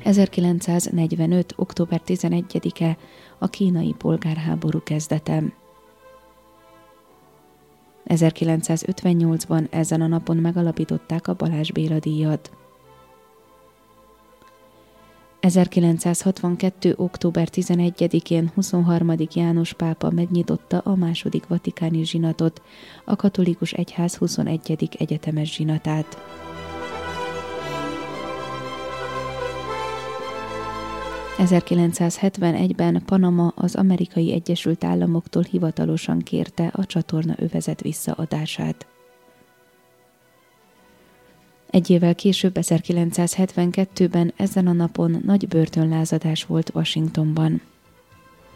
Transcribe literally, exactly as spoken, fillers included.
ezerkilencszáznegyvenöt. október tizenegyedike a kínai polgárháború kezdete. ezerkilencszázötvennyolcban ezen a napon megalapították a Balázs Béla-díjat. ezerkilencszázhatvankettő. október tizenegyedikén huszonharmadik János pápa megnyitotta a második vatikáni zsinatot, a katolikus egyház huszonegyedik egyetemes zsinatát. ezerkilencszázhetvenegyben Panama az Amerikai Egyesült Államoktól hivatalosan kérte a csatorna övezet visszaadását. Egy évvel később, ezerkilencszázhetvenkettőben ezen a napon nagy börtönlázadás volt Washingtonban.